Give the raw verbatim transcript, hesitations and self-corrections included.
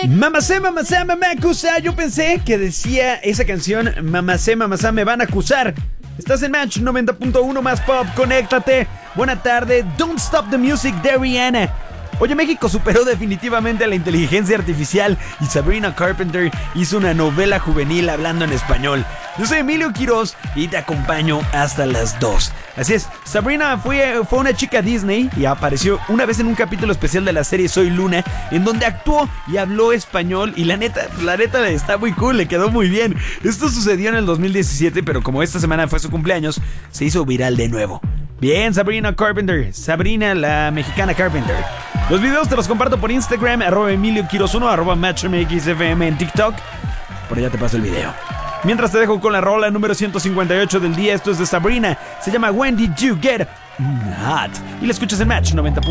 Mamacé, mamacé, me acusa. Yo pensé que decía esa canción, mamacé, mamacé, me van a acusar. Estás en Match noventa punto uno más pop, conéctate. Buena tarde, Don't Stop the Music de Rihanna. Oye, México superó definitivamente a la inteligencia artificial y Sabrina Carpenter hizo una novela juvenil hablando en español. Yo soy Emilio Quiroz y te acompaño hasta las dos. Así es, Sabrina fue, fue una chica Disney y apareció una vez en un capítulo especial de la serie Soy Luna, en donde actuó y habló español y la neta, la neta está muy cool, le quedó muy bien. Esto sucedió en el dos mil diecisiete, pero como esta semana fue su cumpleaños, se hizo viral de nuevo. Bien, Sabrina Carpenter, Sabrina la mexicana Carpenter. Los videos te los comparto por Instagram, arroba Emilio Quiroz uno, arroba MatchMXFM en TikTok. Por allá te paso el video. Mientras te dejo con la rola número ciento cincuenta y ocho del día. Esto es de Sabrina, se llama When Did You Get Hot y la escuchas en Match noventa.